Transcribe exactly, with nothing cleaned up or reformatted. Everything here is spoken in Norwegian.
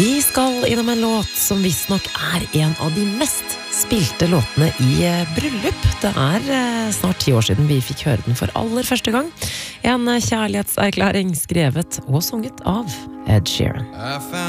Vi skal innom en låt som visstnok er en av de mest spilte låtene i eh, bryllup. Det er eh, snart ti år siden vi fikk høre den for aller første gang. En eh, kjærlighetserklæring skrevet og sunget av Ed Sheeran.